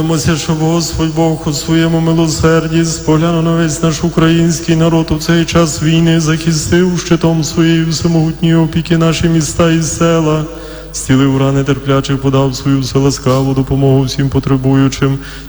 Молимося, щоб Господь Бог у своєму милосерді споглянув на весь наш український народ у цей час війни, захистив щитом своєї всемогутньої опіки наші міста і села, зцілив рани терплячих, подав свою вселаскаву допомогу всім потребуючим,